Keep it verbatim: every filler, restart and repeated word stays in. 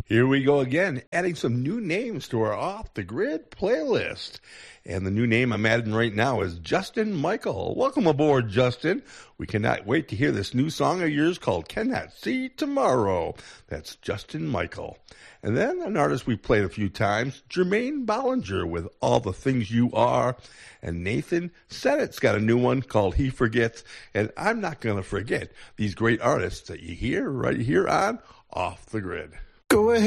Here we go again, adding some new names to our Off the Grid playlist. And the new name I'm adding right now is Justin Michael. Welcome aboard, Justin. We cannot wait to hear this new song of yours called Cannot See Tomorrow. That's Justin Michael. And then an artist we played a few times, Jermaine Bollinger with All the Things You Are. And Nathan Sennett's got a new one called He Forgets. And I'm not going to forget these great artists that you hear right here on Off the Grid. Go ahead.